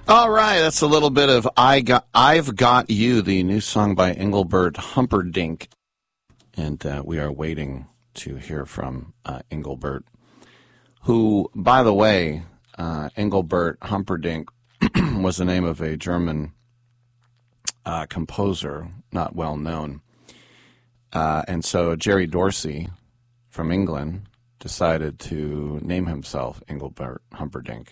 All right, that's a little bit of I've Got You, the new song by Engelbert Humperdinck. And we are waiting to hear from Engelbert, who, by the way, Engelbert Humperdinck was the name of a German composer, not well known. And so Jerry Dorsey from England decided to name himself Engelbert Humperdinck.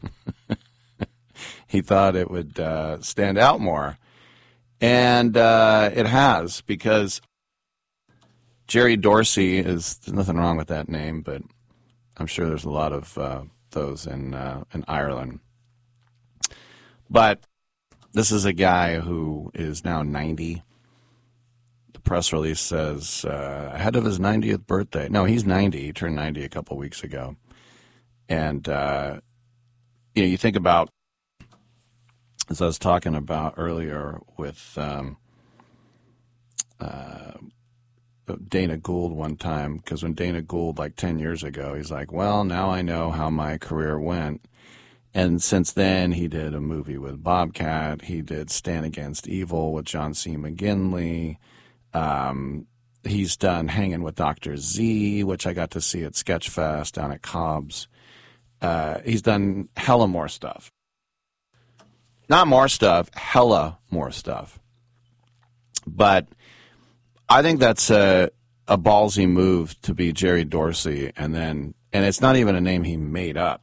He thought it would stand out more. And it has, because Jerry Dorsey there's nothing wrong with that name, but I'm sure there's a lot of those in Ireland. But this is a guy who is now 90. The press release says ahead of his 90th birthday. No, he's 90. He turned 90 a couple weeks ago. And you think about, as I was talking about earlier with Dana Gould one time, because when Dana Gould, like 10 years ago, he's like, well, now I know how my career went. And since then, he did a movie with Bobcat. He did Stand Against Evil with John C. McGinley. He's done Hanging with Dr. Z, which I got to see at Sketchfest down at Cobb's. He's done hella more stuff. Not more stuff, hella more stuff. But I think that's a ballsy move to be Jerry Dorsey, and it's not even a name he made up,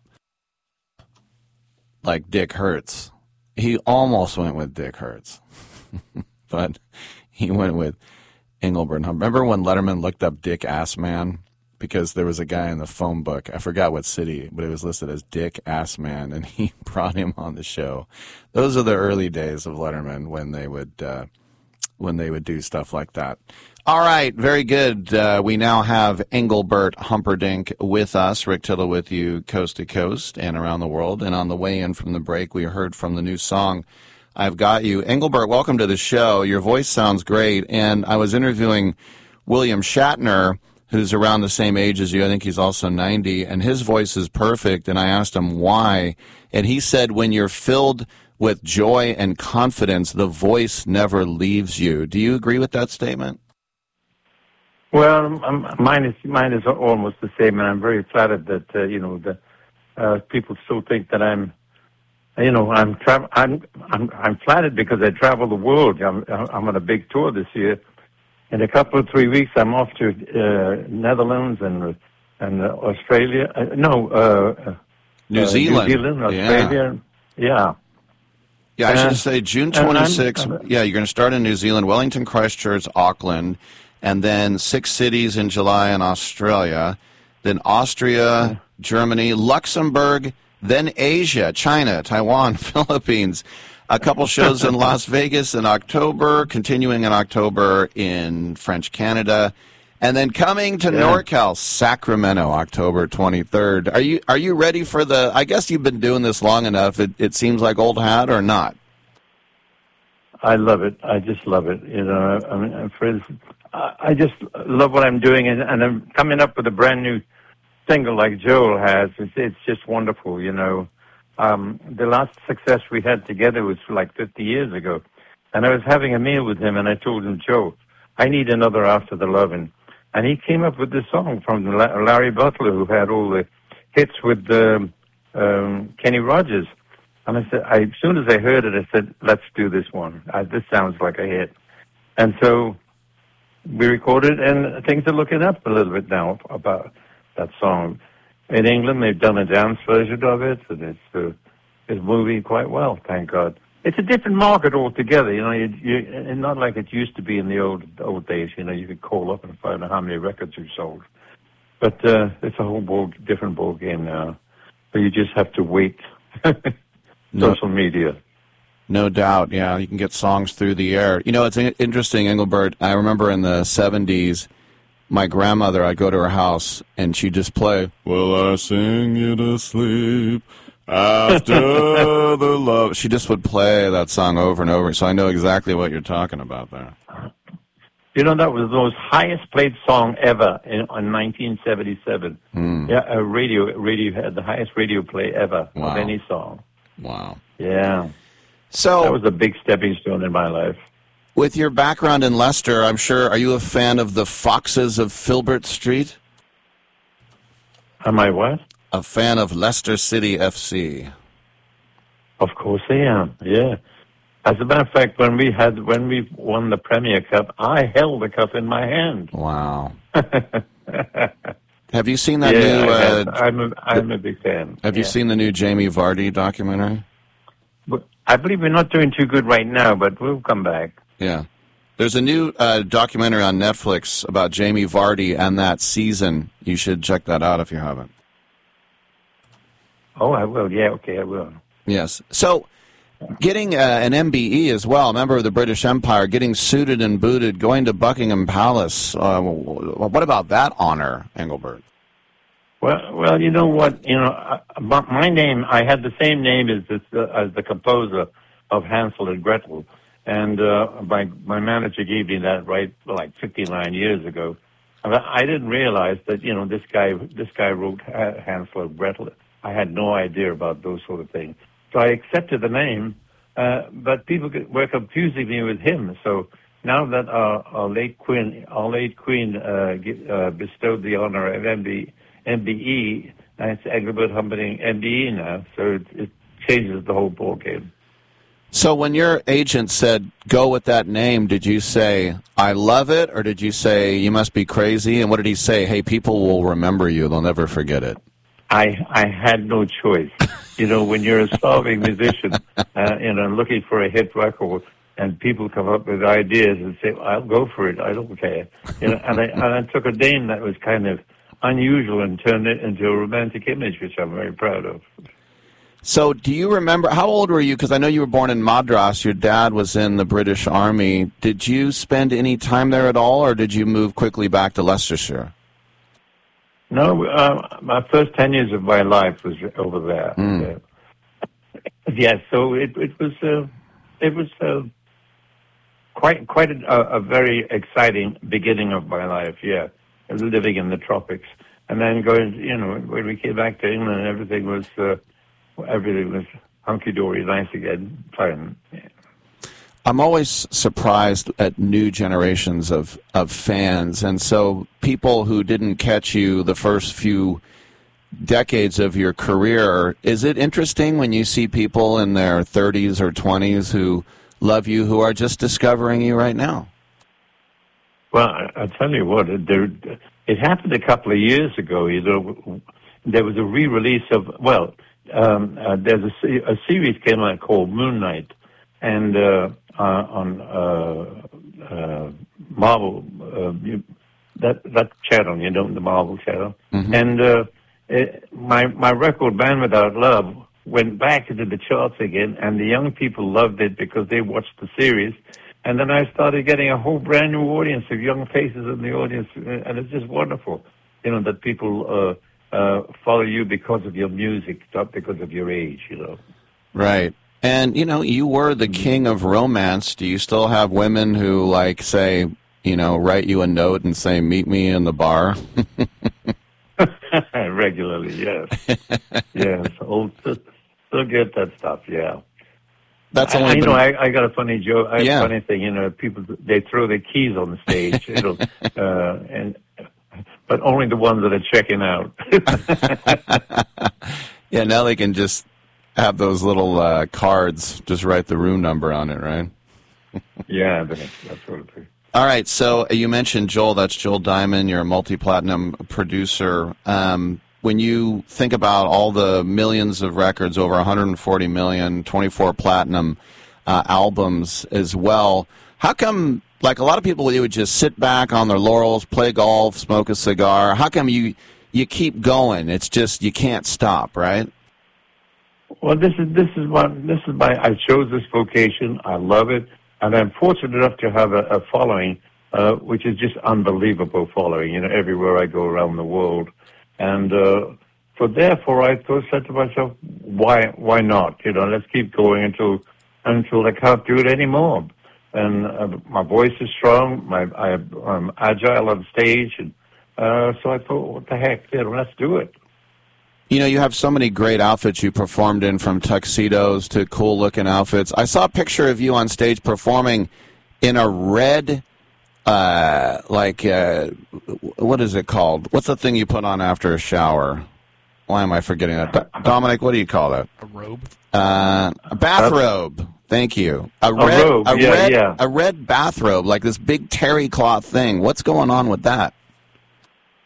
like Dick Hertz. He almost went with Dick Hertz, but he went with Engelbert Humperdinck. Remember when Letterman looked up Dick Assman? Because there was a guy in the phone book, I forgot what city, but it was listed as Dick Assman, and he brought him on the show. Those are the early days of Letterman when they would do stuff like that. All right, very good. We now have Engelbert Humperdinck with us. Rick Tittle with you coast to coast and around the world. And on the way in from the break, we heard from the new song, I've Got You. Engelbert, welcome to the show. Your voice sounds great. And I was interviewing William Shatner, who's around the same age as you. I think he's also 90, and his voice is perfect. And I asked him why, and he said, when you're filled with joy and confidence, the voice never leaves you. Do you agree with that statement? Well, mine is almost the same, and I'm very flattered that people still think that I'm flattered because I travel the world. I'm on a big tour this year. In a couple of 3 weeks, I'm off to Netherlands and Australia. New Zealand. New Zealand, Australia. Yeah. Yeah, I should say June 26th. You're going to start in New Zealand, Wellington, Christchurch, Auckland, and then 6 cities in July in Australia, then Austria, Germany, Luxembourg, then Asia, China, Taiwan, Philippines. A couple shows in Las Vegas in October, continuing in October in French Canada, and then coming to NorCal, Sacramento, October 23rd. Are you ready for I guess you've been doing this long enough, it seems like old hat, or not? I love it. I just love it. I just love what I'm doing, and I'm coming up with a brand new single like Joel has. It's just wonderful, The last success we had together was like 50 years ago. And I was having a meal with him, and I told him, Joe, I need another After the Lovin'. And he came up with this song from Larry Butler, who had all the hits with Kenny Rogers. And I said, as soon as I heard it, I said, let's do this one. This sounds like a hit. And so we recorded, and things are looking up a little bit now about that song. In England, they've done a dance version of it, and it's moving quite well, thank God. It's a different market altogether, and not like it used to be in the old days. You could call up and find out how many records you sold. But it's a whole different ball game now. So you just have to wait. Social media. No doubt, yeah. You can get songs through the air. It's interesting, Engelbert. I remember in the 70s, my grandmother, I'd go to her house, and she'd just play, "Will I sing you to sleep after the love?" She just would play that song over and over, so I know exactly what you're talking about there. That was the most highest played song ever in 1977. Yeah, radio had the highest radio play ever of any song. Wow. Yeah. So That was a big stepping stone in my life. with your background in Leicester, I'm sure, are you a fan of the Foxes of Filbert Street? Am I what? A fan of Leicester City FC? Of course I am. Yeah. As a matter of fact, when we won the Premier Cup, I held the cup in my hand. Wow. Have you seen that Yeah, new? I have. I'm a big fan. Have you seen the new Jamie Vardy documentary? But I believe we're not doing too good right now, but we'll come back. Yeah. There's a new documentary on Netflix about Jamie Vardy and that season. You should check that out if you haven't. Oh, I will. Yeah, okay, I will. Yes. So, getting an MBE as well, a member of the British Empire, getting suited and booted, going to Buckingham Palace. What about that honor, Engelbert? Well, you know what? My name. I had the same name as the composer of Hansel and Gretel, and my manager gave me that right like 59 years ago. I didn't realize that this guy wrote Hansel and Gretel. I had no idea about those sort of things, so I accepted the name. But people were confusing me with him. So now that our late queen bestowed the honor of MBE, it's Engelbert Humperdinck MBE now. So it changes the whole ballgame. So when your agent said, go with that name, did you say, I love it, or did you say, you must be crazy? And what did he say? Hey, people will remember you. They'll never forget it. I had no choice. When you're a starving musician, looking for a hit record, and people come up with ideas and say, I'll go for it. I don't care. And I took a name that was kind of unusual and turned it into a romantic image, which I'm very proud of. So do you remember, how old were you? Because I know you were born in Madras. Your dad was in the British Army. Did you spend any time there at all, or did you move quickly back to Leicestershire? No, my first 10 years of my life was over there. Yes, so it was quite a very exciting beginning of my life. Yeah, living in the tropics, and then going. When we came back to England, everything was hunky dory, nice again, fine. Yeah. I'm always surprised at new generations of fans, and so people who didn't catch you the first few decades of your career, is it interesting when you see people in their 30s or 20s who love you, who are just discovering you right now? Well, I'll tell you what, it happened a couple of years ago. There was a re-release of, there's a series came out called Moon Knight, and on Marvel, that channel, the Marvel channel. Mm-hmm. And my record, Band Without Love, went back into the charts again, and the young people loved it because they watched the series. And then I started getting a whole brand new audience of young faces in the audience, and it's just wonderful, that people follow you because of your music, not because of your age, Right. And, you were the king of romance. Do you still have women who, say, write you a note and say, meet me in the bar? Regularly, yes. Yes. Still get that stuff, yeah. That's only I got a funny joke. Funny thing, people, they throw their keys on the stage, but only the ones that are checking out. Yeah, now they can just have those little cards, just write the room number on it, right? Yeah, that sort of thing. All right, so you mentioned Joel. That's Joel Diamond. You're a multi-platinum producer. When you think about all the millions of records, over 140 million, 24 platinum albums as well, how come, a lot of people, they would just sit back on their laurels, play golf, smoke a cigar? How come you keep going? It's just you can't stop, right? Well, this is my I chose this vocation. I love it, and I'm fortunate enough to have a following, which is just unbelievable following. Everywhere I go around the world, and so therefore I said to myself, why not? Let's keep going until I can't do it anymore. And my voice is strong. I'm agile on stage, and so I thought, what the heck? Let's do it. You know, you have so many great outfits you performed in, from tuxedos to cool-looking outfits. I saw a picture of you on stage performing in a red, what is it called? What's the thing you put on after a shower? Why am I forgetting that? Dominic, what do you call that? A robe? A bathrobe. Thank you. A robe, yeah. A red bathrobe, like this big terry cloth thing. What's going on with that?